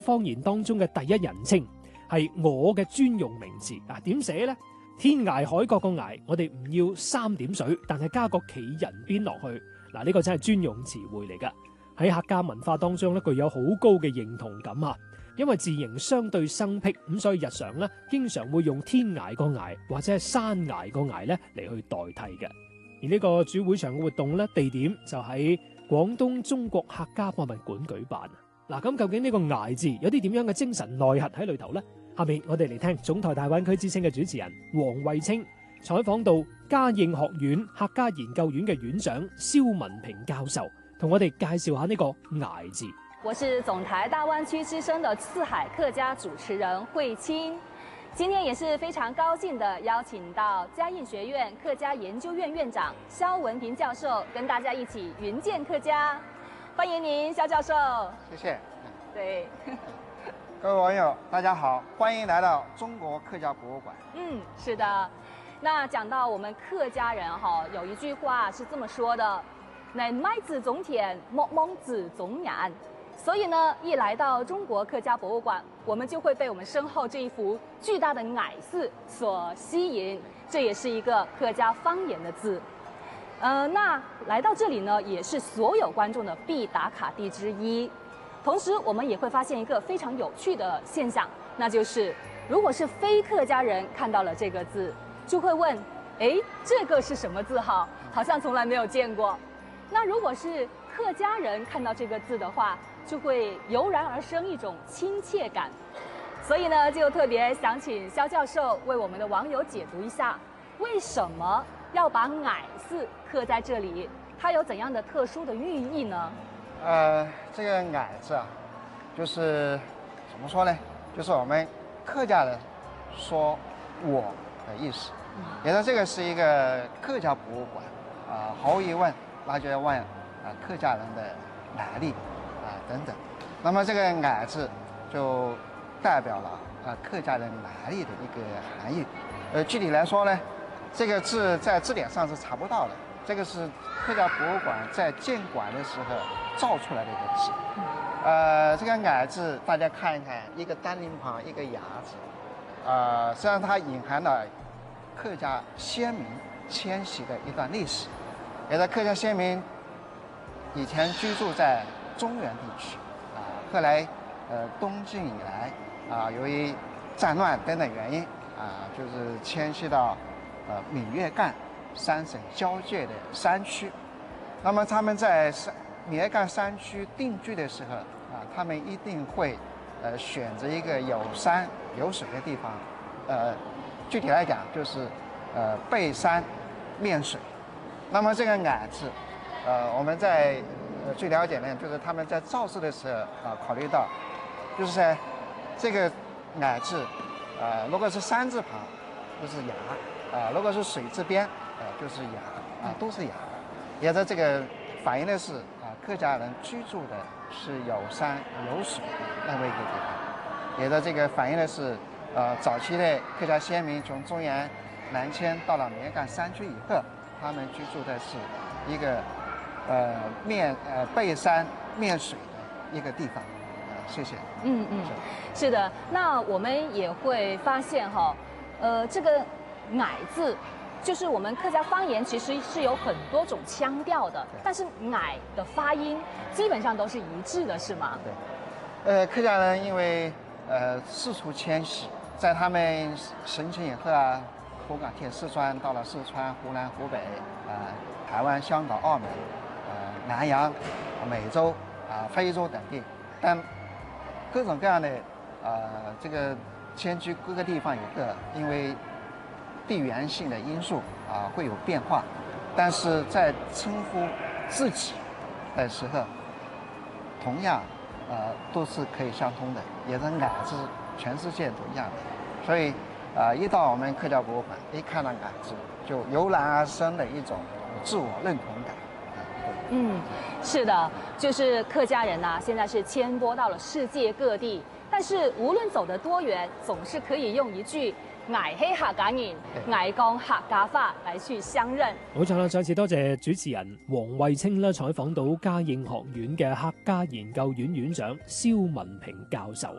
方言當中嘅第一人稱，係我嘅專用名詞。點寫呢？天涯海角個涯，我哋唔要3點水，但係加個企人邊落去。呢個真係專用詞彙嚟噶。喺客家文化當中咧，具有好高嘅認同感啊。因為字形相對生僻，咁所以日常咧經常會用天涯個涯或者係山崖個崖咧嚟去代替嘅。而呢個主會場嘅活動咧，地點就喺廣東中國客家博物館舉辦。咁究竟呢個崖字有啲點樣嘅精神內核喺裏頭呢？下面我哋嚟聽總台大灣區之聲嘅主持人黃慧清採訪到嘉應學院客家研究院嘅院長蕭文平教授，同我哋介紹下呢個崖字。 我是總台大灣區之聲的四海客家主持人慧清，今天也是非常高興的邀請到嘉應學院客家研究院院長蕭文平教授跟大家一起雲見客家，歡迎您，蕭教授。 謝謝。 對， 各位網友大家好，歡迎來到中國客家博物館。 是的。那講到我們客家人有一句話是這麼說的：乃麥子種田，莫蒙子種眼。所以呢，一來到中國客家博物館，我們就會被我們身後這一幅巨大的崖字所吸引。這也是一個客家方言的字。那來到這裡呢，也是所有觀眾的必打卡地之一。同時，我們也會發現一個非常有趣的現象，那就是如果是非客家人看到了這個字，就會問：誒，這個是什麼字？好像從來沒有見過。那如果是客家人看到這個字的話，就會油然而生一種親切感。所以呢，就特別想請蕭教授為我們的網友解讀一下，為什麼要把崖字刻在這裡？它有怎樣的特殊的寓意呢？ 這個崖字啊，就是怎麼說呢？就是我們客家人說我的意思。也說這個是一個客家博物館毫無疑問，那就要問客家人的來歷等等。那麼這個崖字就代表了客家人來歷的一個含義。具體來說呢，這個字在字典上是查不到的，這個是客家博物館在建館的時候造出來的一個字。這個崖字大家看一看，一個單人旁，一個牙字，實際上它隱含了客家先民遷徙的一段歷史。也在客家先民以前居住在中原地區，後來東晉以來由於戰亂等等原因就是遷徙到閩粵贛3省交界的山區。那麼他們在闽粵贛山區定居的時候他們一定會選擇一個有山有水的地方。具體來講就是背山面水。那麼這個崖字我們在據了解呢，就是他們在造字的時候考慮到就是在這個崖字如果是山字旁就是崖如果是水字邊就是崖都是崖。也在這個反映的是客家人居住的是有山有水的那麼一個地方。也在這個反映的是早期的客家先民從中原南遷到了闽粵贛山區以後，他們居住的是一個背山面水的一個地方。謝謝。 是的。那我們也會發現這個崖字，就是我們客家方言其實是有很多種腔調的，但是崖的發音基本上都是一致的，是嗎？ 對。客家人因為四處遷徙，在他們申請以後胡港鐵四川到了四川、湖南、湖北、台灣、香港、澳門、南洋、美洲、非洲等地，但各種各樣的這個遷居各個地方以後，因為地緣性的因素會有變化，但是在稱呼自己的時候，同樣都是可以相通的，也是崖字全世界都一樣的，所以一到我們客家博物館，一看到崖字，就油然而生的一種自我認同感。 是的，就是客家人現在是遷徙到了世界各地，但是無論走得多遠，總是可以用一句捱希客家人、捱講客家話嚟去相認。 冇錯啦，再次多謝主持人黃慧清啦，採訪到嘉應學院嘅客家研究院院長蕭文平教授。